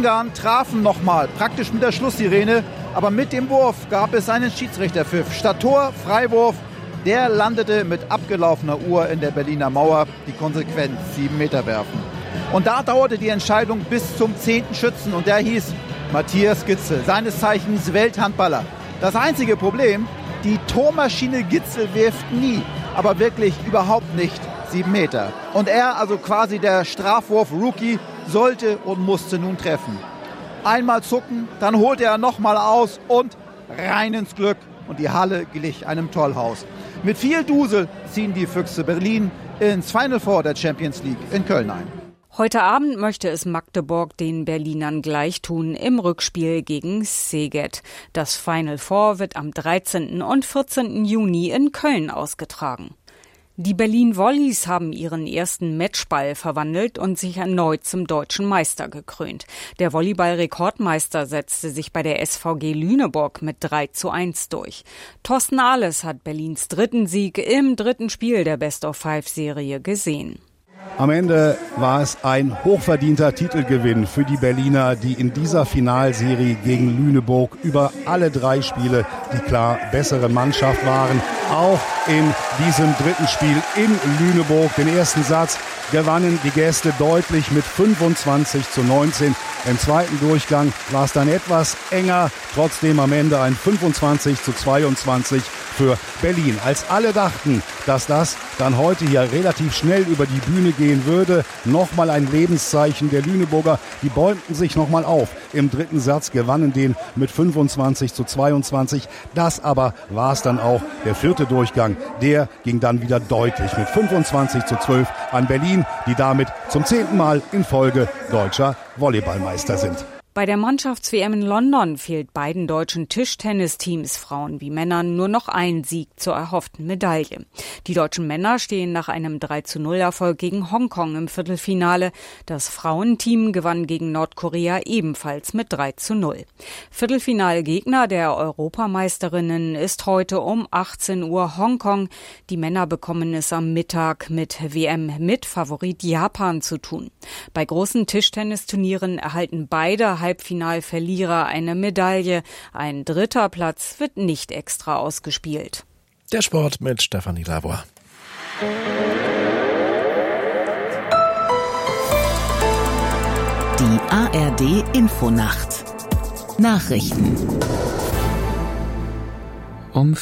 Ungarn trafen nochmal, praktisch mit der Schlusssirene. Aber mit dem Wurf gab es einen Schiedsrichterpfiff. Statt Tor, Freiwurf. Der landete mit abgelaufener Uhr in der Berliner Mauer. Die Konsequenz, 7 Meter werfen. Und da dauerte die Entscheidung bis zum 10. Schützen. Und der hieß Matthias Gitzel, seines Zeichens Welthandballer. Das einzige Problem, die Tormaschine Gitzel wirft nie, aber wirklich überhaupt nicht 7 Meter. Und er, also quasi der Strafwurf-Rookie, sollte und musste nun treffen. Einmal zucken, dann holte er nochmal aus und rein ins Glück. Und die Halle glich einem Tollhaus. Mit viel Dusel ziehen die Füchse Berlin ins Final Four der Champions League in Köln ein. Heute Abend möchte es Magdeburg den Berlinern gleichtun im Rückspiel gegen Szeged. Das Final Four wird am 13. und 14. Juni in Köln ausgetragen. Die Berlin Volleys haben ihren ersten Matchball verwandelt und sich erneut zum deutschen Meister gekrönt. Der Volleyball-Rekordmeister setzte sich bei der SVG Lüneburg mit 3:1 durch. Thorsten Ahles hat Berlins dritten Sieg im dritten Spiel der Best-of-Five-Serie gesehen. Am Ende war es ein hochverdienter Titelgewinn für die Berliner, die in dieser Finalserie gegen Lüneburg über alle 3 Spiele die klar bessere Mannschaft waren. Auch in diesem dritten Spiel in Lüneburg. Den ersten Satz gewannen die Gäste deutlich mit 25:19. Im zweiten Durchgang war es dann etwas enger. Trotzdem am Ende ein 25:22 für Berlin. Als alle dachten, dass das dann heute hier relativ schnell über die Bühne gehen würde, nochmal ein Lebenszeichen der Lüneburger. Die bäumten sich nochmal auf. Im dritten Satz gewannen den mit 25:22. Das aber war es dann auch. Der vierte Durchgang, der ging dann wieder deutlich mit 25:12 an Berlin, die damit zum 10. Mal in Folge deutscher Volleyballmeister sind. Bei der Mannschafts-WM in London fehlt beiden deutschen Tischtennisteams, Frauen wie Männern, nur noch ein Sieg zur erhofften Medaille. Die deutschen Männer stehen nach einem 3:0-Erfolg gegen Hongkong im Viertelfinale. Das Frauenteam gewann gegen Nordkorea ebenfalls mit 3:0. Viertelfinalgegner der Europameisterinnen ist heute um 18 Uhr Hongkong. Die Männer bekommen es am Mittag mit WM-Mitfavorit Japan zu tun. Bei großen Tischtennisturnieren erhalten beide Halbfinalverlierer eine Medaille. Ein dritter Platz wird nicht extra ausgespielt. Der Sport mit Stefanie Labor. Die ARD Infonacht. Nachrichten. Um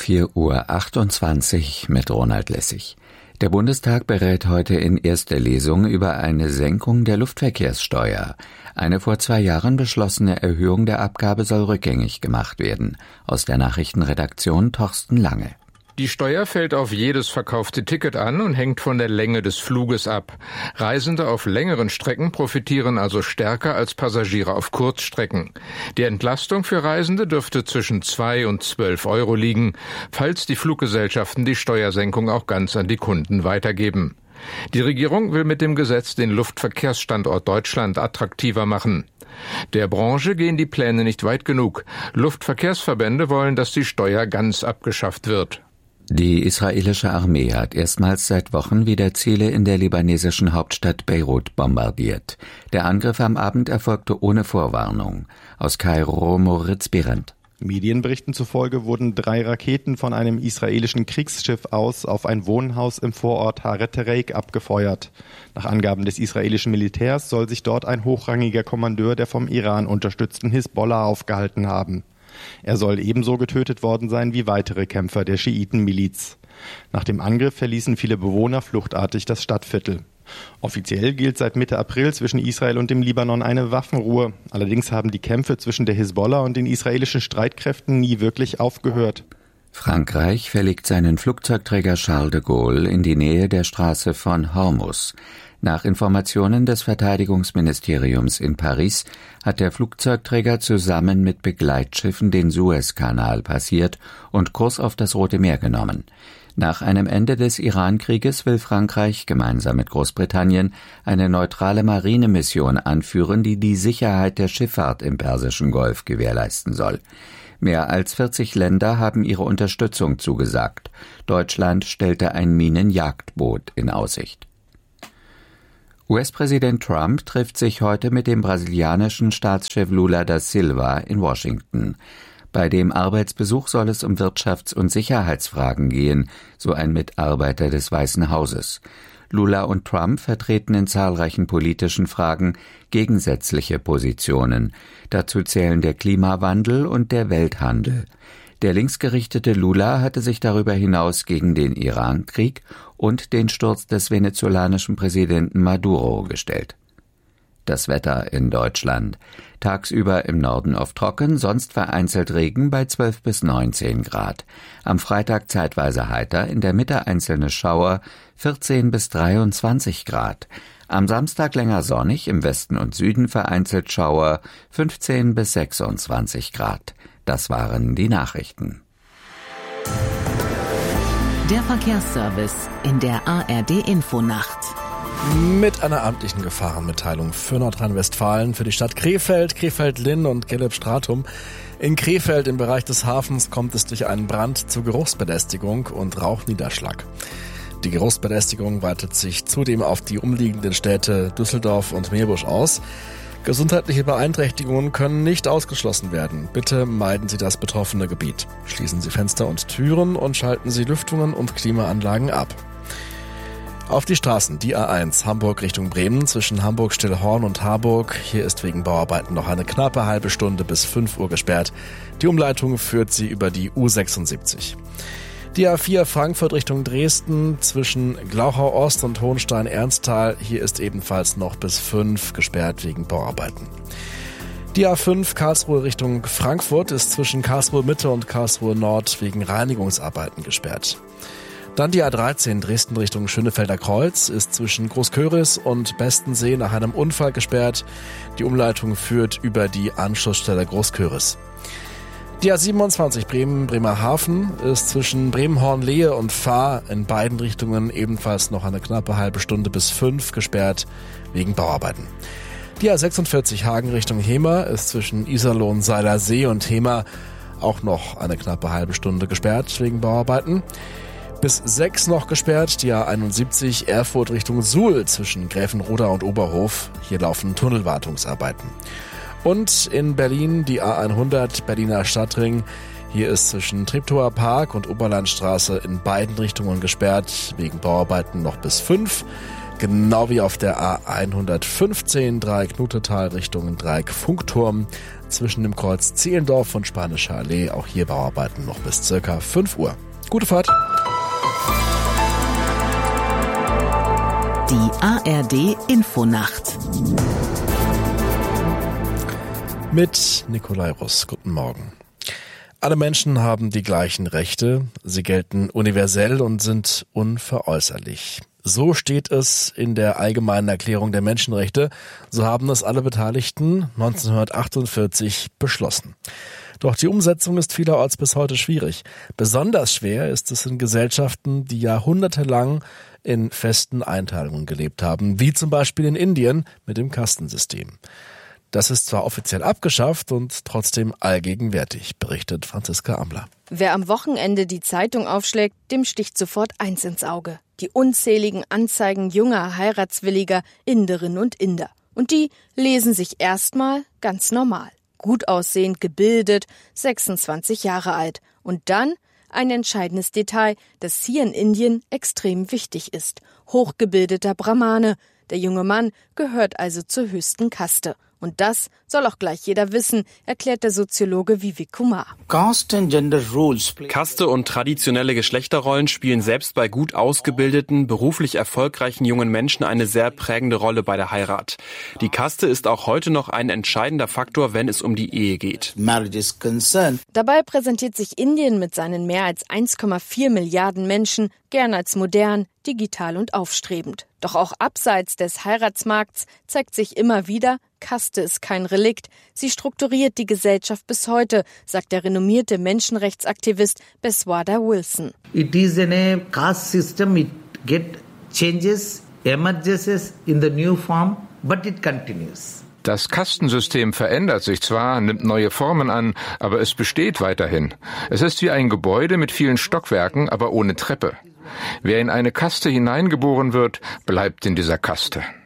4:28 Uhr mit Ronald Lessig. Der Bundestag berät heute in erster Lesung über eine Senkung der Luftverkehrssteuer. Eine vor 2 Jahren beschlossene Erhöhung der Abgabe soll rückgängig gemacht werden. Aus der Nachrichtenredaktion Torsten Lange. Die Steuer fällt auf jedes verkaufte Ticket an und hängt von der Länge des Fluges ab. Reisende auf längeren Strecken profitieren also stärker als Passagiere auf Kurzstrecken. Die Entlastung für Reisende dürfte zwischen 2 und 12 Euro liegen, falls die Fluggesellschaften die Steuersenkung auch ganz an die Kunden weitergeben. Die Regierung will mit dem Gesetz den Luftverkehrsstandort Deutschland attraktiver machen. Der Branche gehen die Pläne nicht weit genug. Luftverkehrsverbände wollen, dass die Steuer ganz abgeschafft wird. Die israelische Armee hat erstmals seit Wochen wieder Ziele in der libanesischen Hauptstadt Beirut bombardiert. Der Angriff am Abend erfolgte ohne Vorwarnung. Aus Kairo Moritz Behrendt. Medienberichten zufolge wurden 3 Raketen von einem israelischen Kriegsschiff aus auf ein Wohnhaus im Vorort Haret Tereik abgefeuert. Nach Angaben des israelischen Militärs soll sich dort ein hochrangiger Kommandeur der vom Iran unterstützten Hisbollah aufgehalten haben. Er soll ebenso getötet worden sein wie weitere Kämpfer der Schiitenmiliz. Nach dem Angriff verließen viele Bewohner fluchtartig das Stadtviertel. Offiziell gilt seit Mitte April zwischen Israel und dem Libanon eine Waffenruhe. Allerdings haben die Kämpfe zwischen der Hisbollah und den israelischen Streitkräften nie wirklich aufgehört. Frankreich verlegt seinen Flugzeugträger Charles de Gaulle in die Nähe der Straße von Hormuz. Nach Informationen des Verteidigungsministeriums in Paris hat der Flugzeugträger zusammen mit Begleitschiffen den Suezkanal passiert und Kurs auf das Rote Meer genommen. Nach einem Ende des Iran-Krieges will Frankreich gemeinsam mit Großbritannien eine neutrale Marinemission anführen, die die Sicherheit der Schifffahrt im Persischen Golf gewährleisten soll. Mehr als 40 Länder haben ihre Unterstützung zugesagt. Deutschland stellte ein Minenjagdboot in Aussicht. US-Präsident Trump trifft sich heute mit dem brasilianischen Staatschef Lula da Silva in Washington. Bei dem Arbeitsbesuch soll es um Wirtschafts- und Sicherheitsfragen gehen, so ein Mitarbeiter des Weißen Hauses. Lula und Trump vertreten in zahlreichen politischen Fragen gegensätzliche Positionen. Dazu zählen der Klimawandel und der Welthandel. Der linksgerichtete Lula hatte sich darüber hinaus gegen den Irankrieg und den Sturz des venezolanischen Präsidenten Maduro gestellt. Das Wetter in Deutschland. Tagsüber im Norden oft trocken, sonst vereinzelt Regen bei 12 bis 19 Grad. Am Freitag zeitweise heiter, in der Mitte einzelne Schauer, 14 bis 23 Grad. Am Samstag länger sonnig, im Westen und Süden vereinzelt Schauer, 15 bis 26 Grad. Das waren die Nachrichten. Der Verkehrsservice in der ARD-Infonacht. Mit einer amtlichen Gefahrenmitteilung für Nordrhein-Westfalen, für die Stadt Krefeld, Krefeld-Linn und Gelb-Stratum. In Krefeld im Bereich des Hafens kommt es durch einen Brand zu Geruchsbelästigung und Rauchniederschlag. Die Geruchsbelästigung weitet sich zudem auf die umliegenden Städte Düsseldorf und Meerbusch aus. Gesundheitliche Beeinträchtigungen können nicht ausgeschlossen werden. Bitte meiden Sie das betroffene Gebiet. Schließen Sie Fenster und Türen und schalten Sie Lüftungen und Klimaanlagen ab. Auf die Straßen, die A1 Hamburg Richtung Bremen zwischen Hamburg-Stillhorn und Harburg. Hier ist wegen Bauarbeiten noch eine knappe halbe Stunde bis 5 Uhr gesperrt. Die Umleitung führt Sie über die U76. Die A4 Frankfurt Richtung Dresden zwischen Glauchau-Ost und Hohenstein-Ernsthal. Hier ist ebenfalls noch bis 5 gesperrt wegen Bauarbeiten. Die A5 Karlsruhe Richtung Frankfurt ist zwischen Karlsruhe Mitte und Karlsruhe Nord wegen Reinigungsarbeiten gesperrt. Dann die A13 Dresden Richtung Schönefelder Kreuz ist zwischen Großköris und Bestensee nach einem Unfall gesperrt. Die Umleitung führt über die Anschlussstelle Großköris. Die A27 Bremen-Bremerhaven ist zwischen Bremen-Hornlehe und Fahr in beiden Richtungen ebenfalls noch eine knappe halbe Stunde bis 5 gesperrt wegen Bauarbeiten. Die A46 Hagen Richtung Hemer ist zwischen Iserlohn-Seilersee und Hemer auch noch eine knappe halbe Stunde gesperrt wegen Bauarbeiten. Bis 6 noch gesperrt die A71 Erfurt Richtung Suhl zwischen Gräfenroda und Oberhof. Hier laufen Tunnelwartungsarbeiten. Und in Berlin die A100 Berliner Stadtring. Hier ist zwischen Treptower Park und Oberlandstraße in beiden Richtungen gesperrt, wegen Bauarbeiten noch bis 5. Genau wie auf der A115 Dreieck-Nutetal Richtung Dreieck-Funkturm zwischen dem Kreuz Zehlendorf und Spanischer Allee. Auch hier Bauarbeiten noch bis circa 5 Uhr. Gute Fahrt! Die ARD-Infonacht. Mit Nikolai Russ. Guten Morgen. Alle Menschen haben die gleichen Rechte. Sie gelten universell und sind unveräußerlich. So steht es in der Allgemeinen Erklärung der Menschenrechte. So haben es alle Beteiligten 1948 beschlossen. Doch die Umsetzung ist vielerorts bis heute schwierig. Besonders schwer ist es in Gesellschaften, die jahrhundertelang in festen Einteilungen gelebt haben, wie zum Beispiel in Indien mit dem Kastensystem. Das ist zwar offiziell abgeschafft und trotzdem allgegenwärtig, berichtet Franziska Amler. Wer am Wochenende die Zeitung aufschlägt, dem sticht sofort eins ins Auge: die unzähligen Anzeigen junger, heiratswilliger Inderinnen und Inder. Und die lesen sich erstmal ganz normal. Gut aussehend, gebildet, 26 Jahre alt. Und dann ein entscheidendes Detail, das hier in Indien extrem wichtig ist: hochgebildeter Brahmane. Der junge Mann gehört also zur höchsten Kaste. Und das soll auch gleich jeder wissen, erklärt der Soziologe Vivek Kumar. Kaste und traditionelle Geschlechterrollen spielen selbst bei gut ausgebildeten, beruflich erfolgreichen jungen Menschen eine sehr prägende Rolle bei der Heirat. Die Kaste ist auch heute noch ein entscheidender Faktor, wenn es um die Ehe geht. Dabei präsentiert sich Indien mit seinen mehr als 1,4 Milliarden Menschen gern als modern, digital und aufstrebend. Doch auch abseits des Heiratsmarkts zeigt sich immer wieder, Kaste ist kein Relikt. Sie strukturiert die Gesellschaft bis heute, sagt der renommierte Menschenrechtsaktivist Beswada Wilson. It is in a caste system. It get changes, emerges in the new form, but it continues. Das Kastensystem verändert sich zwar, nimmt neue Formen an, aber es besteht weiterhin. Es ist wie ein Gebäude mit vielen Stockwerken, aber ohne Treppe. Wer in eine Kaste hineingeboren wird, bleibt in dieser Kaste.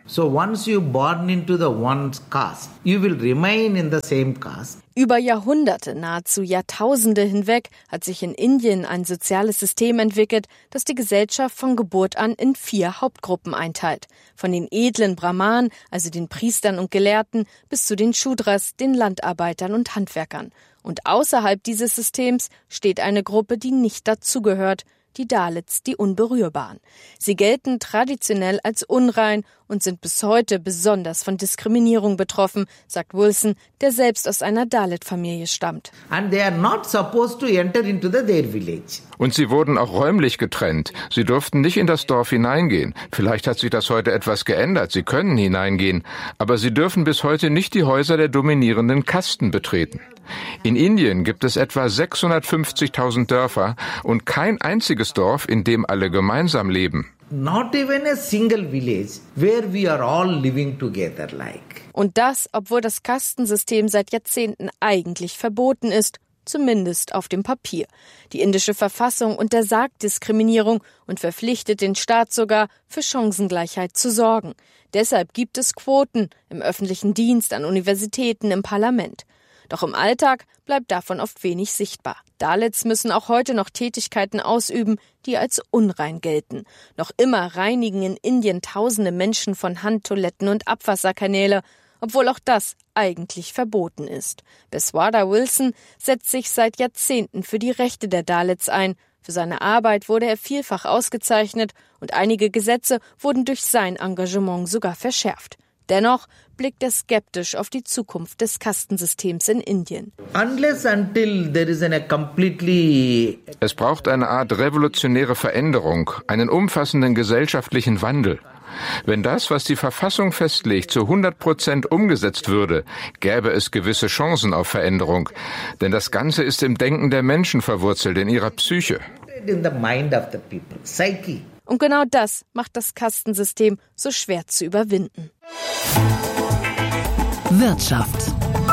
So once you born into the one caste, you will remain in the same caste. Über Jahrhunderte, nahezu Jahrtausende hinweg hat sich in Indien ein soziales System entwickelt, das die Gesellschaft von Geburt an in 4 Hauptgruppen einteilt. Von den edlen Brahmanen, also den Priestern und Gelehrten, bis zu den Shudras, den Landarbeitern und Handwerkern. Und außerhalb dieses Systems steht eine Gruppe, die nicht dazugehört, die Dalits, die Unberührbaren. Sie gelten traditionell als unrein und sind bis heute besonders von Diskriminierung betroffen, sagt Wilson, der selbst aus einer Dalit-Familie stammt. And they are not supposed to enter into their village. Und sie wurden auch räumlich getrennt. Sie durften nicht in das Dorf hineingehen. Vielleicht hat sich das heute etwas geändert. Sie können hineingehen. Aber sie dürfen bis heute nicht die Häuser der dominierenden Kasten betreten. In Indien gibt es etwa 650.000 Dörfer und kein einziges Dorf, in dem alle gemeinsam leben. Not even a single village where we are all living together like. Und das, obwohl das Kastensystem seit Jahrzehnten eigentlich verboten ist, zumindest auf dem Papier. Die indische Verfassung untersagt Diskriminierung und verpflichtet den Staat sogar, für Chancengleichheit zu sorgen. Deshalb gibt es Quoten im öffentlichen Dienst, an Universitäten, im Parlament. Doch im Alltag bleibt davon oft wenig sichtbar. Dalits müssen auch heute noch Tätigkeiten ausüben, die als unrein gelten. Noch immer reinigen in Indien tausende Menschen von Hand, Toiletten und Abwasserkanäle, obwohl auch das eigentlich verboten ist. Beswada Wilson setzt sich seit Jahrzehnten für die Rechte der Dalits ein. Für seine Arbeit wurde er vielfach ausgezeichnet und einige Gesetze wurden durch sein Engagement sogar verschärft. Dennoch blickt er skeptisch auf die Zukunft des Kastensystems in Indien. Es braucht eine Art revolutionäre Veränderung, einen umfassenden gesellschaftlichen Wandel. Wenn das, was die Verfassung festlegt, zu 100% umgesetzt würde, gäbe es gewisse Chancen auf Veränderung. Denn das Ganze ist im Denken der Menschen verwurzelt, in ihrer Psyche. Und genau das macht das Kastensystem so schwer zu überwinden. Wirtschaft.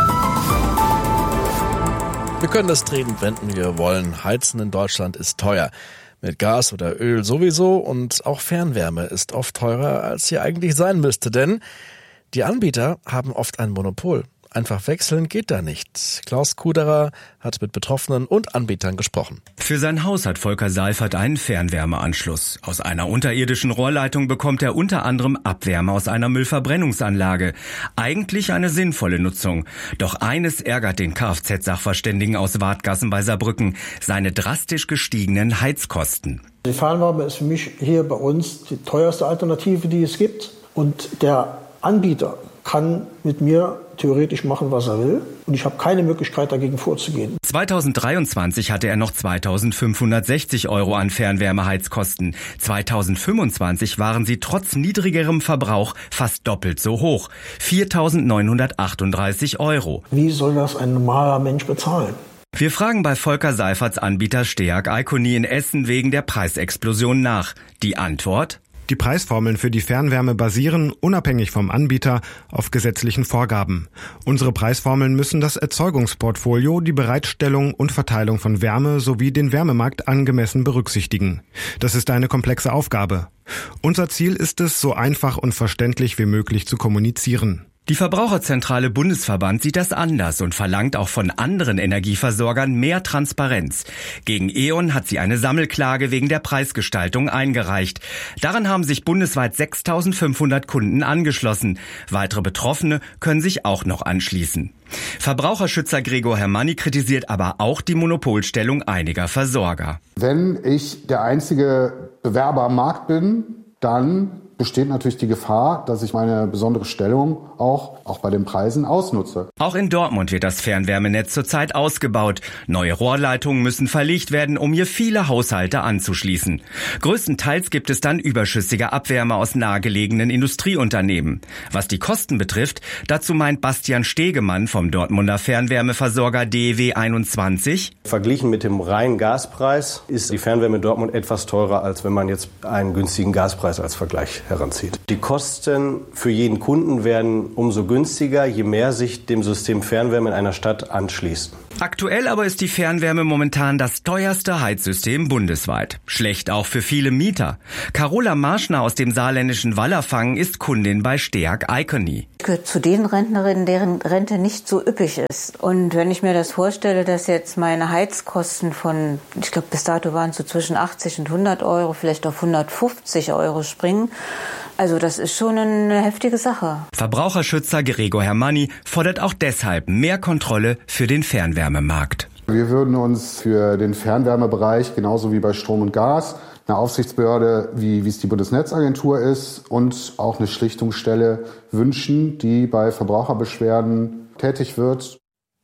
Wir können das drehen und wenden, wie wir wollen. Heizen in Deutschland ist teuer. Mit Gas oder Öl sowieso, und auch Fernwärme ist oft teurer, als sie eigentlich sein müsste. Denn die Anbieter haben oft ein Monopol. Einfach wechseln geht da nicht. Klaus Kuderer hat mit Betroffenen und Anbietern gesprochen. Für sein Haus hat Volker Seifert einen Fernwärmeanschluss. Aus einer unterirdischen Rohrleitung bekommt er unter anderem Abwärme aus einer Müllverbrennungsanlage. Eigentlich eine sinnvolle Nutzung. Doch eines ärgert den Kfz-Sachverständigen aus Wadgassen bei Saarbrücken: seine drastisch gestiegenen Heizkosten. Die Fernwärme ist für mich hier bei uns die teuerste Alternative, die es gibt. Und der Anbieter kann mit mir theoretisch machen, was er will. Und ich habe keine Möglichkeit, dagegen vorzugehen. 2023 hatte er noch 2.560 € an Fernwärmeheizkosten. 2025 waren sie trotz niedrigerem Verbrauch fast doppelt so hoch: 4.938 €. Wie soll das ein normaler Mensch bezahlen? Wir fragen bei Volker Seiferts Anbieter Steag Eikoni in Essen wegen der Preisexplosion nach. Die Antwort: Die Preisformeln für die Fernwärme basieren, unabhängig vom Anbieter, auf gesetzlichen Vorgaben. Unsere Preisformeln müssen das Erzeugungsportfolio, die Bereitstellung und Verteilung von Wärme sowie den Wärmemarkt angemessen berücksichtigen. Das ist eine komplexe Aufgabe. Unser Ziel ist es, so einfach und verständlich wie möglich zu kommunizieren. Die Verbraucherzentrale Bundesverband sieht das anders und verlangt auch von anderen Energieversorgern mehr Transparenz. Gegen E.ON hat sie eine Sammelklage wegen der Preisgestaltung eingereicht. Daran haben sich bundesweit 6.500 Kunden angeschlossen. Weitere Betroffene können sich auch noch anschließen. Verbraucherschützer Gregor Hermanni kritisiert aber auch die Monopolstellung einiger Versorger. Wenn ich der einzige Bewerber am Markt bin, dann besteht natürlich die Gefahr, dass ich meine besondere Stellung auch bei den Preisen ausnutze. Auch in Dortmund wird das Fernwärmenetz zurzeit ausgebaut. Neue Rohrleitungen müssen verlegt werden, um hier viele Haushalte anzuschließen. Größtenteils gibt es dann überschüssige Abwärme aus nahegelegenen Industrieunternehmen. Was die Kosten betrifft, dazu meint Bastian Stegemann vom Dortmunder Fernwärmeversorger DEW 21: Verglichen mit dem reinen Gaspreis ist die Fernwärme in Dortmund etwas teurer, als wenn man jetzt einen günstigen Gaspreis als Vergleich heranzieht. Die Kosten für jeden Kunden werden umso günstiger, je mehr sich dem System Fernwärme in einer Stadt anschließt. Aktuell aber ist die Fernwärme momentan das teuerste Heizsystem bundesweit. Schlecht auch für viele Mieter. Carola Marschner aus dem saarländischen Wallerfangen ist Kundin bei Steag Icony. Ich gehöre zu den Rentnerinnen, deren Rente nicht so üppig ist. Und wenn ich mir das vorstelle, dass jetzt meine Heizkosten von, ich glaube bis dato waren es so zwischen 80 und 100 Euro, vielleicht auf 150 Euro springen, also das ist schon eine heftige Sache. Verbraucherschützer Gregor Hermanni fordert auch deshalb mehr Kontrolle für den Fernwärmemarkt. Wir würden uns für den Fernwärmebereich, genauso wie bei Strom und Gas, eine Aufsichtsbehörde, wie es die Bundesnetzagentur ist, und auch eine Schlichtungsstelle wünschen, die bei Verbraucherbeschwerden tätig wird.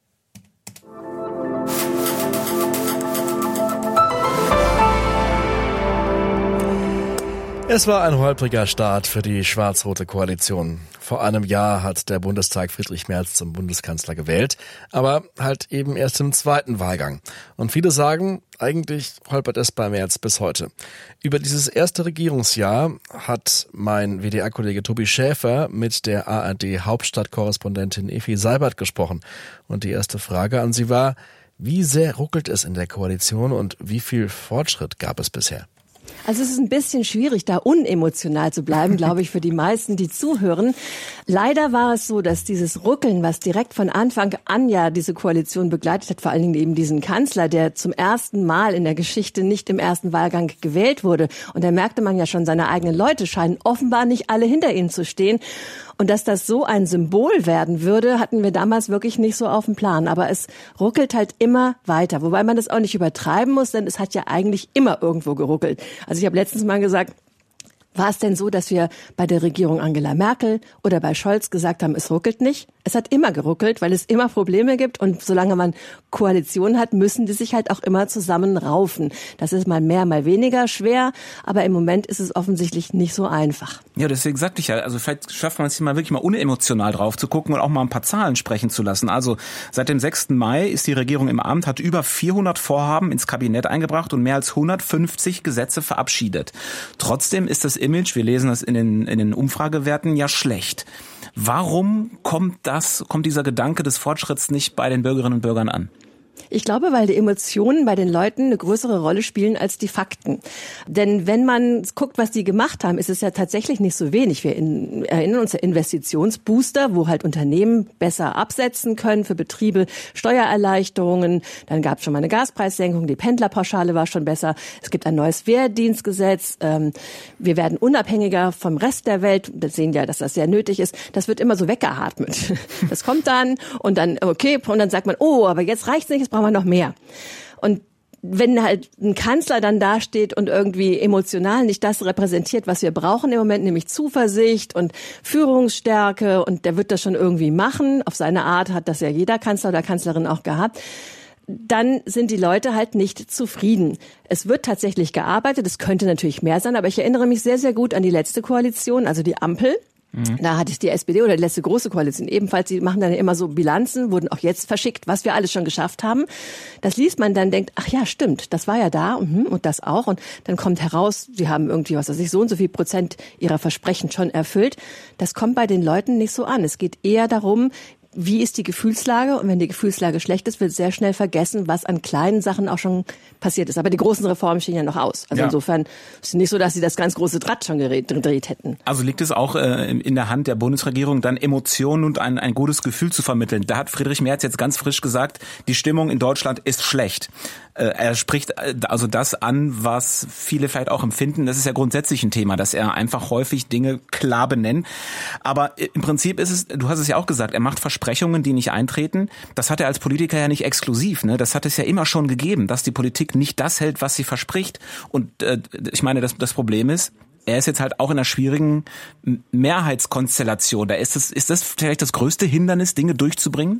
Es war ein holpriger Start für die schwarz-rote Koalition. Vor einem Jahr hat der Bundestag Friedrich Merz zum Bundeskanzler gewählt, aber halt eben erst im zweiten Wahlgang. Und viele sagen, eigentlich holpert es bei Merz bis heute. Über dieses erste Regierungsjahr hat mein WDR-Kollege Tobi Schäfer mit der ARD-Hauptstadtkorrespondentin Efi Seibert gesprochen. Und die erste Frage an sie war, wie sehr ruckelt es in der Koalition und wie viel Fortschritt gab es bisher? Also es ist ein bisschen schwierig, da unemotional zu bleiben, glaube ich, für die meisten, die zuhören. Leider war es so, dass dieses Ruckeln, was direkt von Anfang an ja diese Koalition begleitet hat, vor allen Dingen eben diesen Kanzler, der zum ersten Mal in der Geschichte nicht im ersten Wahlgang gewählt wurde. Und da merkte man ja schon, seine eigenen Leute scheinen offenbar nicht alle hinter ihm zu stehen. Und dass das so ein Symbol werden würde, hatten wir damals wirklich nicht so auf dem Plan. Aber es ruckelt halt immer weiter. Wobei man das auch nicht übertreiben muss, denn es hat ja eigentlich immer irgendwo geruckelt. Also ich habe letztens mal gesagt, war es denn so, dass wir bei der Regierung Angela Merkel oder bei Scholz gesagt haben, es ruckelt nicht? Es hat immer geruckelt, weil es immer Probleme gibt. Und solange man Koalition hat, müssen die sich halt auch immer zusammenraufen. Das ist mal mehr, mal weniger schwer. Aber im Moment ist es offensichtlich nicht so einfach. Ja, deswegen sagte ich ja, also vielleicht schafft man es hier mal wirklich mal unemotional drauf zu gucken und auch mal ein paar Zahlen sprechen zu lassen. Also seit dem 6. Mai ist die Regierung im Amt, hat über 400 Vorhaben ins Kabinett eingebracht und mehr als 150 Gesetze verabschiedet. Trotzdem ist das Image, wir lesen das in den Umfragewerten, ja schlecht. Warum kommt dieser Gedanke des Fortschritts nicht bei den Bürgerinnen und Bürgern an? Ich glaube, weil die Emotionen bei den Leuten eine größere Rolle spielen als die Fakten. Denn wenn man guckt, was die gemacht haben, ist es ja tatsächlich nicht so wenig. Wir erinnern uns an Investitionsbooster, wo halt Unternehmen besser absetzen können, für Betriebe Steuererleichterungen. Dann gab es schon mal eine Gaspreissenkung, die Pendlerpauschale war schon besser. Es gibt ein neues Wehrdienstgesetz. Wir werden unabhängiger vom Rest der Welt. Wir sehen ja, dass das sehr nötig ist. Das wird immer so weggeatmet. Das kommt dann und dann, okay, und dann sagt man, oh, aber jetzt reicht's nicht, jetzt brauchen wir noch mehr. Und wenn halt ein Kanzler dann dasteht und irgendwie emotional nicht das repräsentiert, was wir brauchen im Moment, nämlich Zuversicht und Führungsstärke, und der wird das schon irgendwie machen, auf seine Art hat das ja jeder Kanzler oder Kanzlerin auch gehabt, dann sind die Leute halt nicht zufrieden. Es wird tatsächlich gearbeitet, es könnte natürlich mehr sein, aber ich erinnere mich sehr, sehr gut an die letzte Koalition, also die Ampel. Da hatte es die SPD oder die letzte große Koalition ebenfalls, die machen dann immer so Bilanzen, wurden auch jetzt verschickt, was wir alles schon geschafft haben. Das liest man dann, denkt, ach ja, stimmt, das war ja da und das auch. Und dann kommt heraus, sie haben irgendwie, was weiß ich, so und so viel Prozent ihrer Versprechen schon erfüllt. Das kommt bei den Leuten nicht so an. Es geht eher darum, wie ist die Gefühlslage? Und wenn die Gefühlslage schlecht ist, wird sehr schnell vergessen, was an kleinen Sachen auch schon passiert ist. Aber die großen Reformen stehen ja noch aus. Also insofern ist es nicht so, dass sie das ganz große Draht schon gedreht hätten. Also liegt es auch in der Hand der Bundesregierung, dann Emotionen und ein gutes Gefühl zu vermitteln. Da hat Friedrich Merz jetzt ganz frisch gesagt, die Stimmung in Deutschland ist schlecht. Er spricht also das an, was viele vielleicht auch empfinden. Das ist ja grundsätzlich ein Thema, dass er einfach häufig Dinge klar benennt. Aber im Prinzip ist es, du hast es ja auch gesagt, er macht Versprechungen, die nicht eintreten. Das hat er als Politiker ja nicht exklusiv, ne? Das hat es ja immer schon gegeben, dass die Politik nicht das hält, was sie verspricht. Und ich meine, das Problem ist, er ist jetzt halt auch in einer schwierigen Mehrheitskonstellation. Ist das vielleicht das größte Hindernis, Dinge durchzubringen?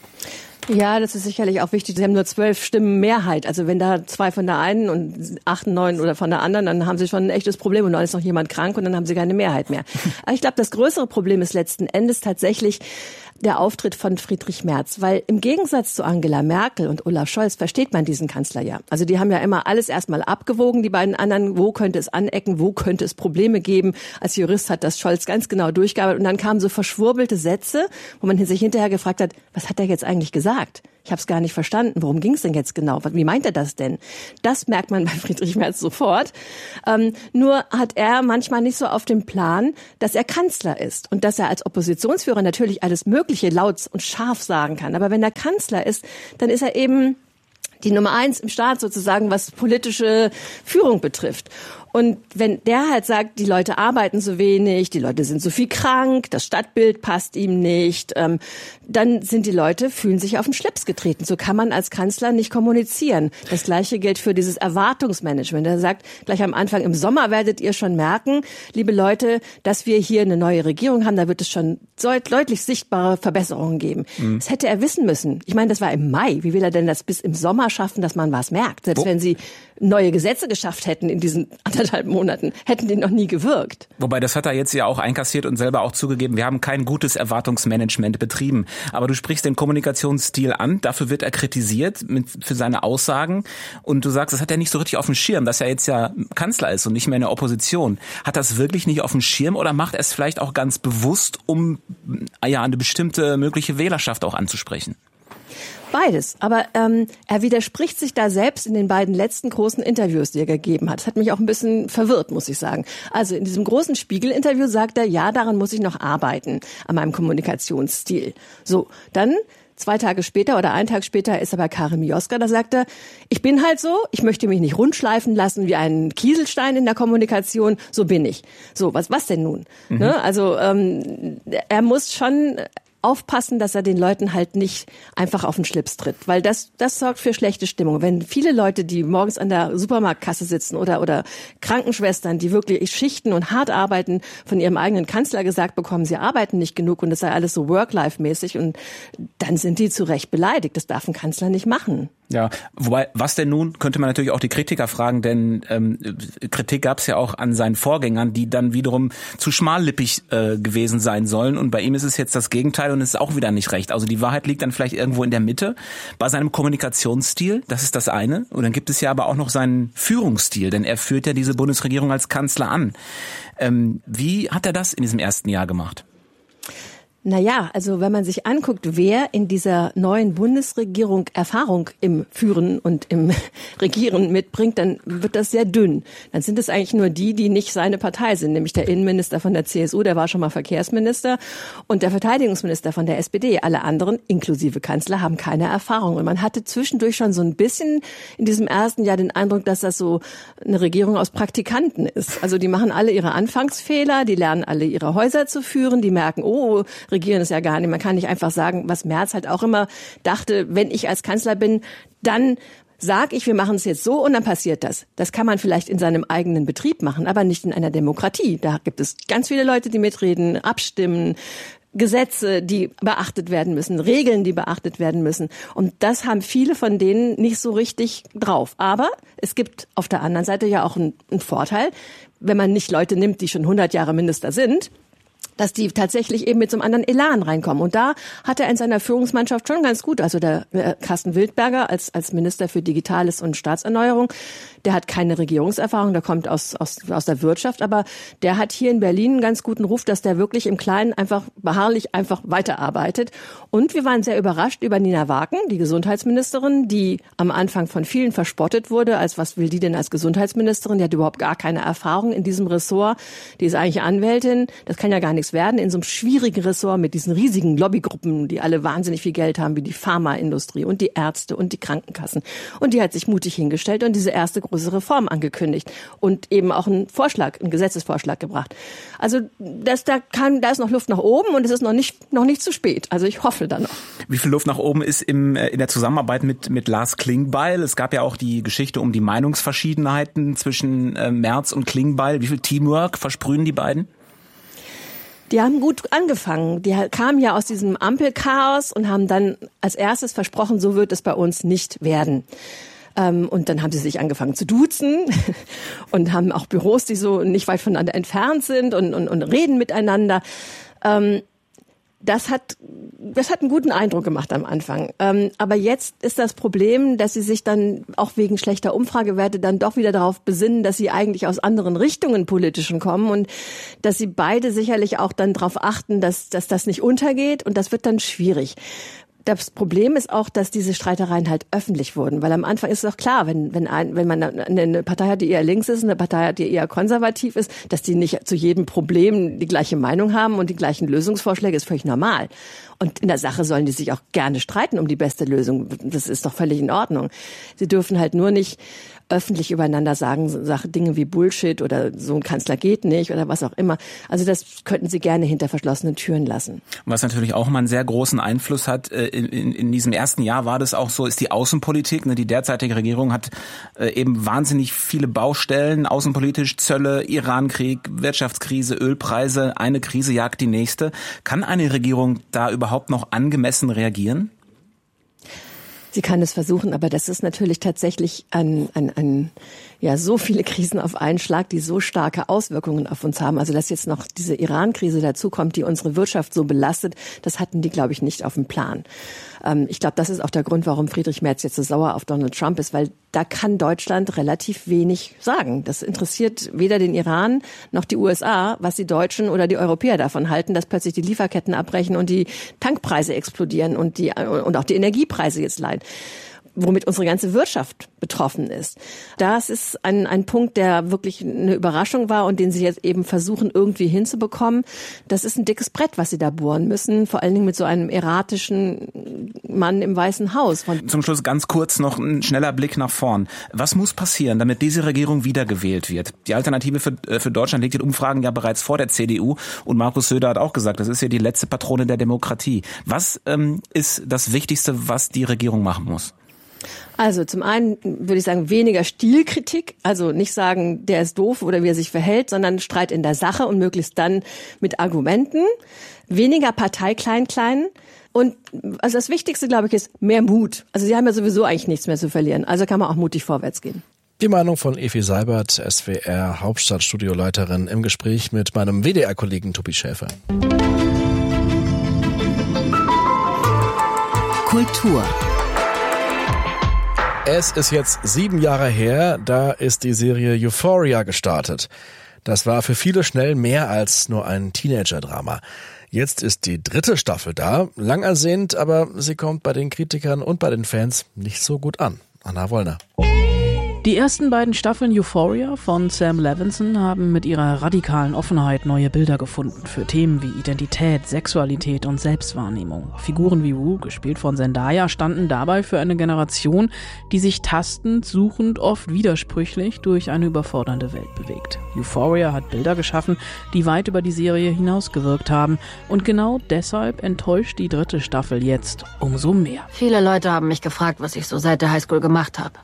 Ja, das ist sicherlich auch wichtig. Sie haben nur 12 Stimmen Mehrheit. Also wenn da 2 von der einen und 8, 9 oder von der anderen, dann haben sie schon ein echtes Problem. Und dann ist noch jemand krank und dann haben sie keine Mehrheit mehr. Aber ich glaube, das größere Problem ist letzten Endes tatsächlich der Auftritt von Friedrich Merz. Weil im Gegensatz zu Angela Merkel und Olaf Scholz versteht man diesen Kanzler ja. Also die haben ja immer alles erstmal abgewogen, die beiden anderen. Wo könnte es anecken? Wo könnte es Probleme geben? Als Jurist hat das Scholz ganz genau durchgearbeitet. Und dann kamen so verschwurbelte Sätze, wo man sich hinterher gefragt hat, was hat er jetzt eigentlich gesagt? ich habe es gar nicht verstanden. Worum ging es denn jetzt genau? Wie meint er das denn? Das merkt man bei Friedrich Merz sofort. Nur hat er manchmal nicht so auf dem Plan, dass er Kanzler ist und dass er als Oppositionsführer natürlich alles Mögliche laut und scharf sagen kann. Aber wenn er Kanzler ist, dann ist er eben die Nummer 1 im Staat sozusagen, was politische Führung betrifft. Und wenn der halt sagt, die Leute arbeiten so wenig, die Leute sind so viel krank, das Stadtbild passt ihm nicht, dann sind die Leute, fühlen sich auf den Schlips getreten. So kann man als Kanzler nicht kommunizieren. Das Gleiche gilt für dieses Erwartungsmanagement. Er sagt gleich am Anfang, im Sommer werdet ihr schon merken, liebe Leute, dass wir hier eine neue Regierung haben, da wird es schon deutlich sichtbare Verbesserungen geben. Das hätte er wissen müssen. Ich meine, das war im Mai. Wie will er denn das bis im Sommer schaffen, dass man was merkt? Selbst wenn sie neue Gesetze geschafft hätten in diesen 1,5 Monaten, hätten die noch nie gewirkt. Wobei, das hat er jetzt ja auch einkassiert und selber auch zugegeben, wir haben kein gutes Erwartungsmanagement betrieben. Aber du sprichst den Kommunikationsstil an, dafür wird er kritisiert für seine Aussagen und du sagst, das hat er nicht so richtig auf dem Schirm, dass er jetzt ja Kanzler ist und nicht mehr in der Opposition. Hat das wirklich nicht auf dem Schirm oder macht er es vielleicht auch ganz bewusst, um eine bestimmte mögliche Wählerschaft auch anzusprechen? Beides. Aber er widerspricht sich da selbst in den beiden letzten großen Interviews, die er gegeben hat. Das hat mich auch ein bisschen verwirrt, muss ich sagen. Also in diesem großen Spiegel-Interview sagt er, ja, daran muss ich noch arbeiten, an meinem Kommunikationsstil. So, dann 2 Tage später oder 1 Tag später ist er bei Karin Mioska, da sagt er, ich bin halt so, ich möchte mich nicht rundschleifen lassen wie ein Kieselstein in der Kommunikation, so bin ich. So, was denn nun? Ne? Also er muss schon aufpassen, dass er den Leuten halt nicht einfach auf den Schlips tritt, weil das sorgt für schlechte Stimmung. Wenn viele Leute, die morgens an der Supermarktkasse sitzen oder Krankenschwestern, die wirklich schichten und hart arbeiten, von ihrem eigenen Kanzler gesagt bekommen, sie arbeiten nicht genug und das sei alles so Work-Life-mäßig und dann sind die zu Recht beleidigt. Das darf ein Kanzler nicht machen. Ja, wobei, was denn nun, könnte man natürlich auch die Kritiker fragen, denn Kritik gab es ja auch an seinen Vorgängern, die dann wiederum zu schmallippig gewesen sein sollen und bei ihm ist es jetzt das Gegenteil und es ist auch wieder nicht recht. Also die Wahrheit liegt dann vielleicht irgendwo in der Mitte bei seinem Kommunikationsstil, das ist das eine. Und dann gibt es ja aber auch noch seinen Führungsstil, denn er führt ja diese Bundesregierung als Kanzler an. Wie hat er das in diesem ersten Jahr gemacht? Naja, also wenn man sich anguckt, wer in dieser neuen Bundesregierung Erfahrung im Führen und im Regieren mitbringt, dann wird das sehr dünn. Dann sind es eigentlich nur die nicht seine Partei sind, nämlich der Innenminister von der CSU, der war schon mal Verkehrsminister, und der Verteidigungsminister von der SPD. Alle anderen, inklusive Kanzler, haben keine Erfahrung. Und man hatte zwischendurch schon so ein bisschen in diesem ersten Jahr den Eindruck, dass das so eine Regierung aus Praktikanten ist. Also die machen alle ihre Anfangsfehler, die lernen alle ihre Häuser zu führen, die merken, oh, Regieren ist ja gar nicht. Man kann nicht einfach sagen, was Merz halt auch immer dachte, wenn ich als Kanzler bin, dann sag ich, wir machen es jetzt so und dann passiert das. Das kann man vielleicht in seinem eigenen Betrieb machen, aber nicht in einer Demokratie. Da gibt es ganz viele Leute, die mitreden, abstimmen, Gesetze, die beachtet werden müssen, Regeln, die beachtet werden müssen. Und das haben viele von denen nicht so richtig drauf. Aber es gibt auf der anderen Seite ja auch einen Vorteil, wenn man nicht Leute nimmt, die schon 100 Jahre Minister sind, dass die tatsächlich eben mit so einem anderen Elan reinkommen. Und da hat er in seiner Führungsmannschaft schon ganz gut, also der Carsten Wildberger als Minister für Digitales und Staatserneuerung, der hat keine Regierungserfahrung, der kommt aus der Wirtschaft, aber der hat hier in Berlin einen ganz guten Ruf, dass der wirklich im Kleinen einfach beharrlich einfach weiterarbeitet. Und wir waren sehr überrascht über Nina Waken, die Gesundheitsministerin, die am Anfang von vielen verspottet wurde, als was will die denn als Gesundheitsministerin? Die hat überhaupt gar keine Erfahrung in diesem Ressort. Die ist eigentlich Anwältin, das kann ja gar nichts werden in so einem schwierigen Ressort mit diesen riesigen Lobbygruppen, die alle wahnsinnig viel Geld haben, wie die Pharmaindustrie und die Ärzte und die Krankenkassen. Und die hat sich mutig hingestellt und diese erste große Reform angekündigt und eben auch einen Gesetzesvorschlag gebracht. Also da ist noch Luft nach oben und es ist noch nicht zu spät. Also ich hoffe da noch. Wie viel Luft nach oben ist in der Zusammenarbeit mit Lars Klingbeil? Es gab ja auch die Geschichte um die Meinungsverschiedenheiten zwischen Merz und Klingbeil. Wie viel Teamwork versprühen die beiden? Die haben gut angefangen. Die kamen ja aus diesem Ampelchaos und haben dann als erstes versprochen, so wird es bei uns nicht werden. Und dann haben sie sich angefangen zu duzen und haben auch Büros, die so nicht weit voneinander entfernt sind und reden miteinander. Das hat einen guten Eindruck gemacht am Anfang. Aber jetzt ist das Problem, dass sie sich dann auch wegen schlechter Umfragewerte dann doch wieder darauf besinnen, dass sie eigentlich aus anderen Richtungen politischen kommen und dass sie beide sicherlich auch dann darauf achten, dass das nicht untergeht und das wird dann schwierig. Das Problem ist auch, dass diese Streitereien halt öffentlich wurden, weil am Anfang ist es doch klar, wenn man eine Partei hat, die eher links ist, eine Partei hat, die eher konservativ ist, dass die nicht zu jedem Problem die gleiche Meinung haben und die gleichen Lösungsvorschläge, ist völlig normal. Und in der Sache sollen die sich auch gerne streiten um die beste Lösung. Das ist doch völlig in Ordnung. Sie dürfen halt nur nicht öffentlich übereinander sagen, Dinge wie Bullshit oder so ein Kanzler geht nicht oder was auch immer. Also das könnten sie gerne hinter verschlossenen Türen lassen. Was natürlich auch immer einen sehr großen Einfluss hat, in diesem ersten Jahr war das auch so, ist die Außenpolitik. Die derzeitige Regierung hat eben wahnsinnig viele Baustellen, außenpolitisch, Zölle, Irankrieg, Wirtschaftskrise, Ölpreise, eine Krise jagt die nächste. Kann eine Regierung da überhaupt noch angemessen reagieren? Sie kann es versuchen, aber das ist natürlich tatsächlich so viele Krisen auf einen Schlag, die so starke Auswirkungen auf uns haben. Also dass jetzt noch diese Iran-Krise dazukommt, die unsere Wirtschaft so belastet, das hatten die, glaube ich, nicht auf dem Plan. Ich glaube, das ist auch der Grund, warum Friedrich Merz jetzt so sauer auf Donald Trump ist, weil da kann Deutschland relativ wenig sagen. Das interessiert weder den Iran noch die USA, was die Deutschen oder die Europäer davon halten, dass plötzlich die Lieferketten abbrechen und die Tankpreise explodieren und auch die Energiepreise jetzt leiden, womit unsere ganze Wirtschaft betroffen ist. Das ist ein Punkt, der wirklich eine Überraschung war und den sie jetzt eben versuchen, irgendwie hinzubekommen. Das ist ein dickes Brett, was sie da bohren müssen, vor allen Dingen mit so einem erratischen Mann im Weißen Haus. Zum Schluss ganz kurz noch ein schneller Blick nach vorn. Was muss passieren, damit diese Regierung wiedergewählt wird? Die Alternative für Deutschland liegt in Umfragen ja bereits vor der CDU und Markus Söder hat auch gesagt, das ist ja die letzte Patrone der Demokratie. Was ist das Wichtigste, was die Regierung machen muss? Also zum einen würde ich sagen, weniger Stilkritik, also nicht sagen, der ist doof oder wie er sich verhält, sondern Streit in der Sache und möglichst dann mit Argumenten, weniger Partei klein und also das Wichtigste, glaube ich, ist mehr Mut. Also sie haben ja sowieso eigentlich nichts mehr zu verlieren, also kann man auch mutig vorwärts gehen. Die Meinung von Evi Seibert, SWR Hauptstadtstudioleiterin, im Gespräch mit meinem WDR-Kollegen Tobi Schäfer. Kultur. Es ist jetzt 7 Jahre her, da ist die Serie Euphoria gestartet. Das war für viele schnell mehr als nur ein Teenager-Drama. Jetzt ist die 3. Staffel da, lang ersehnt, aber sie kommt bei den Kritikern und bei den Fans nicht so gut an. Anna Wollner. Die ersten beiden Staffeln Euphoria von Sam Levinson haben mit ihrer radikalen Offenheit neue Bilder gefunden für Themen wie Identität, Sexualität und Selbstwahrnehmung. Figuren wie Wu, gespielt von Zendaya, standen dabei für eine Generation, die sich tastend, suchend, oft widersprüchlich durch eine überfordernde Welt bewegt. Euphoria hat Bilder geschaffen, die weit über die Serie hinausgewirkt haben. Und genau deshalb enttäuscht die 3. Staffel jetzt umso mehr. Viele Leute haben mich gefragt, was ich so seit der Highschool gemacht habe.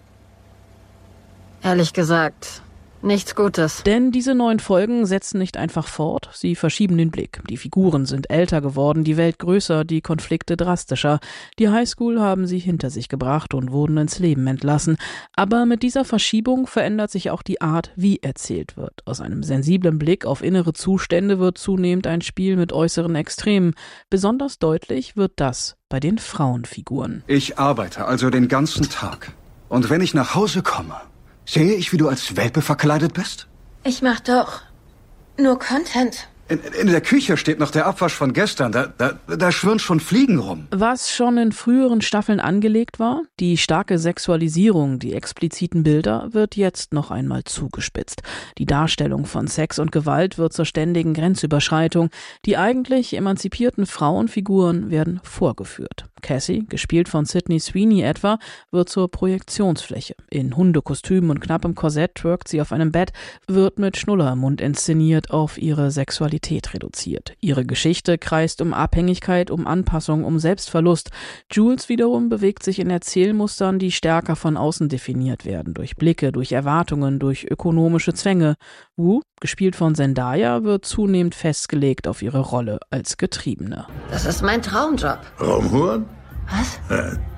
Ehrlich gesagt, nichts Gutes. Denn diese 9 Folgen setzen nicht einfach fort, sie verschieben den Blick. Die Figuren sind älter geworden, die Welt größer, die Konflikte drastischer. Die Highschool haben sie hinter sich gebracht und wurden ins Leben entlassen. Aber mit dieser Verschiebung verändert sich auch die Art, wie erzählt wird. Aus einem sensiblen Blick auf innere Zustände wird zunehmend ein Spiel mit äußeren Extremen. Besonders deutlich wird das bei den Frauenfiguren. Ich arbeite also den ganzen Tag. Und wenn ich nach Hause komme, sehe ich, wie du als Welpe verkleidet bist? Ich mach doch nur Content. In der Küche steht noch der Abwasch von gestern. Da schwirren schon Fliegen rum. Was schon in früheren Staffeln angelegt war, die starke Sexualisierung, die expliziten Bilder, wird jetzt noch einmal zugespitzt. Die Darstellung von Sex und Gewalt wird zur ständigen Grenzüberschreitung. Die eigentlich emanzipierten Frauenfiguren werden vorgeführt. Cassie, gespielt von Sydney Sweeney etwa, wird zur Projektionsfläche. In Hundekostüm und knappem Korsett twerkt sie auf einem Bett, wird mit Schnuller im Mund inszeniert, auf ihre Sexualität reduziert. Ihre Geschichte kreist um Abhängigkeit, um Anpassung, um Selbstverlust. Jules wiederum bewegt sich in Erzählmustern, die stärker von außen definiert werden, durch Blicke, durch Erwartungen, durch ökonomische Zwänge. Wu, gespielt von Zendaya, wird zunehmend festgelegt auf ihre Rolle als Getriebene. Das ist mein Traumjob. Rumhuren? Was?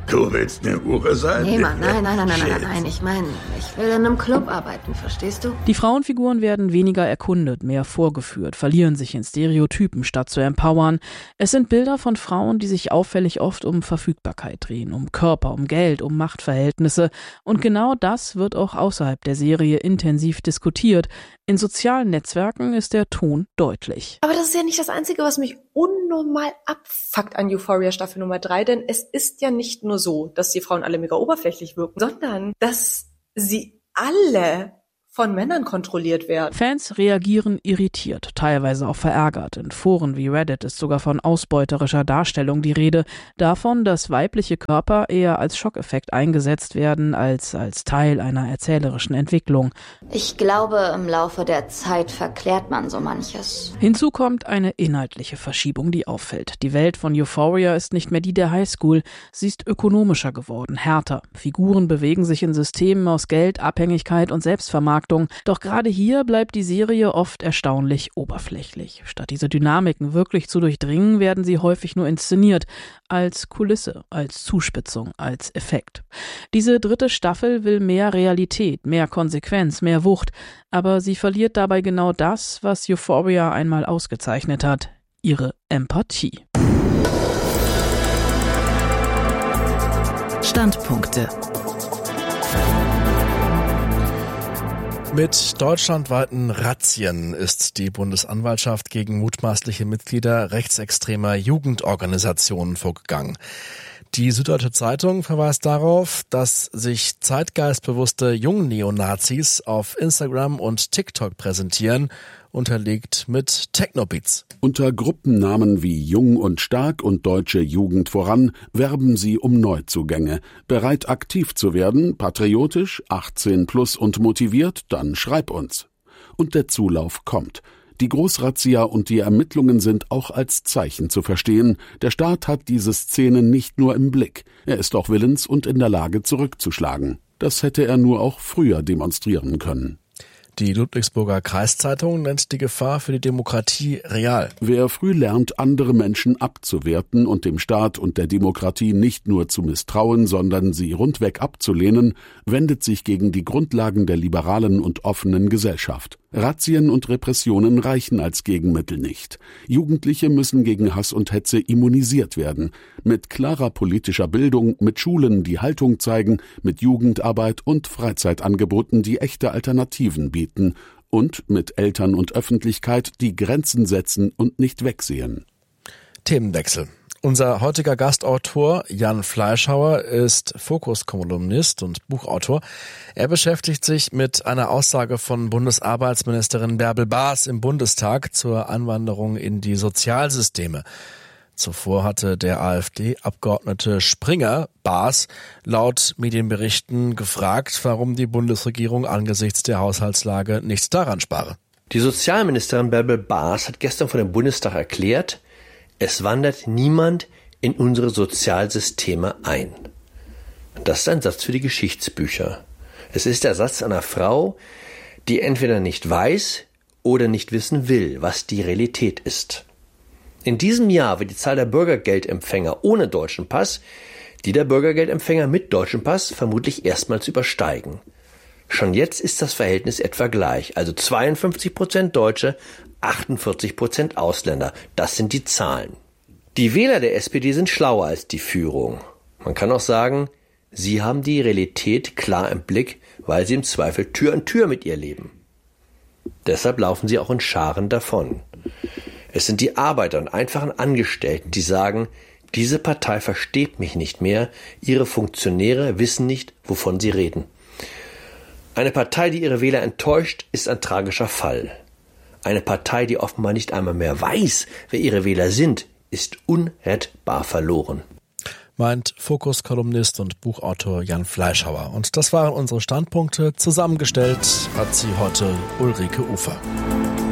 Du willst eine Hure sein? Nee, Mann, nein. Ich meine, ich will in einem Club arbeiten, verstehst du? Die Frauenfiguren werden weniger erkundet, mehr vorgeführt, verlieren sich in Stereotypen, statt zu empowern. Es sind Bilder von Frauen, die sich auffällig oft um Verfügbarkeit drehen, um Körper, um Geld, um Machtverhältnisse. Und genau das wird auch außerhalb der Serie intensiv diskutiert. In sozialen Netzwerken ist der Ton deutlich. Aber das ist ja nicht das Einzige, was mich unnormal abfuckt an Euphoria Staffel Nummer 3, denn es ist ja nicht nur so, dass die Frauen alle mega oberflächlich wirken, sondern dass sie alle von Männern kontrolliert werden. Fans reagieren irritiert, teilweise auch verärgert. In Foren wie Reddit ist sogar von ausbeuterischer Darstellung die Rede, davon, dass weibliche Körper eher als Schockeffekt eingesetzt werden, als Teil einer erzählerischen Entwicklung. Ich glaube, im Laufe der Zeit verklärt man so manches. Hinzu kommt eine inhaltliche Verschiebung, die auffällt. Die Welt von Euphoria ist nicht mehr die der Highschool. Sie ist ökonomischer geworden, härter. Figuren bewegen sich in Systemen aus Geld, Abhängigkeit und Selbstvermarktung. Doch gerade hier bleibt die Serie oft erstaunlich oberflächlich. Statt diese Dynamiken wirklich zu durchdringen, werden sie häufig nur inszeniert, als Kulisse, als Zuspitzung, als Effekt. Diese 3. Staffel will mehr Realität, mehr Konsequenz, mehr Wucht, aber sie verliert dabei genau das, was Euphoria einmal ausgezeichnet hat: ihre Empathie. Standpunkte. Mit deutschlandweiten Razzien ist die Bundesanwaltschaft gegen mutmaßliche Mitglieder rechtsextremer Jugendorganisationen vorgegangen. Die Süddeutsche Zeitung verweist darauf, dass sich zeitgeistbewusste Jungneonazis auf Instagram und TikTok präsentieren, unterlegt mit Technobeats. Unter Gruppennamen wie Jung und Stark und Deutsche Jugend voran werben sie um Neuzugänge. Bereit aktiv zu werden, patriotisch, 18 plus und motiviert, dann schreib uns. Und der Zulauf kommt. Die Großrazzia und die Ermittlungen sind auch als Zeichen zu verstehen. Der Staat hat diese Szene nicht nur im Blick, er ist auch willens und in der Lage zurückzuschlagen. Das hätte er nur auch früher demonstrieren können. Die Ludwigsburger Kreiszeitung nennt die Gefahr für die Demokratie real. Wer früh lernt, andere Menschen abzuwerten und dem Staat und der Demokratie nicht nur zu misstrauen, sondern sie rundweg abzulehnen, wendet sich gegen die Grundlagen der liberalen und offenen Gesellschaft. Razzien und Repressionen reichen als Gegenmittel nicht. Jugendliche müssen gegen Hass und Hetze immunisiert werden. Mit klarer politischer Bildung, mit Schulen, die Haltung zeigen, mit Jugendarbeit und Freizeitangeboten, die echte Alternativen bieten. Und mit Eltern und Öffentlichkeit, die Grenzen setzen und nicht wegsehen. Themenwechsel. Unser heutiger Gastautor Jan Fleischhauer ist Fokus-Kolumnist und Buchautor. Er beschäftigt sich mit einer Aussage von Bundesarbeitsministerin Bärbel Baas im Bundestag zur Einwanderung in die Sozialsysteme. Zuvor hatte der AfD-Abgeordnete Springer Baas laut Medienberichten gefragt, warum die Bundesregierung angesichts der Haushaltslage nichts daran spare. Die Sozialministerin Bärbel Baas hat gestern vor dem Bundestag erklärt, es wandert niemand in unsere Sozialsysteme ein. Das ist ein Satz für die Geschichtsbücher. Es ist der Satz einer Frau, die entweder nicht weiß oder nicht wissen will, was die Realität ist. In diesem Jahr wird die Zahl der Bürgergeldempfänger ohne deutschen Pass die der Bürgergeldempfänger mit deutschem Pass vermutlich erstmals übersteigen. Schon jetzt ist das Verhältnis etwa gleich, also 52% Deutsche, 48% Ausländer. Das sind die Zahlen. Die Wähler der SPD sind schlauer als die Führung. Man kann auch sagen, sie haben die Realität klar im Blick, weil sie im Zweifel Tür an Tür mit ihr leben. Deshalb laufen sie auch in Scharen davon. Es sind die Arbeiter und einfachen Angestellten, die sagen, diese Partei versteht mich nicht mehr, ihre Funktionäre wissen nicht, wovon sie reden. Eine Partei, die ihre Wähler enttäuscht, ist ein tragischer Fall. Eine Partei, die offenbar nicht einmal mehr weiß, wer ihre Wähler sind, ist unrettbar verloren. Meint Fokus-Kolumnist und Buchautor Jan Fleischhauer. Und das waren unsere Standpunkte. Zusammengestellt hat sie heute Ulrike Ufer.